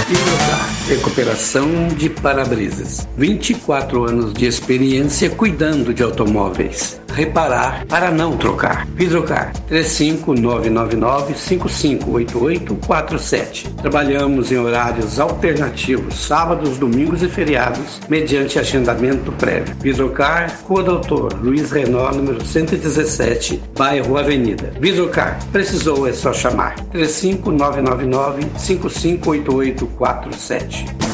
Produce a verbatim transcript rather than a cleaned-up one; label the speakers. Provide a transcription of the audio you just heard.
Speaker 1: Hidrocar, recuperação de para-brisas. vinte e quatro anos de experiência cuidando de automóveis. Reparar para não trocar. Hidrocar, três cinco nove nove nove, cinco cinco oito oito quatro sete. Trabalhamos em horários alternativos, sábados, domingos e feriados, mediante agendamento prévio. Hidrocar, Rua Doutor Luiz Renault, número cento e dezessete, bairro Avenida. Hidrocar, precisou é só chamar. três cinco nove nove nove, cinco cinco oito oito quatro sete.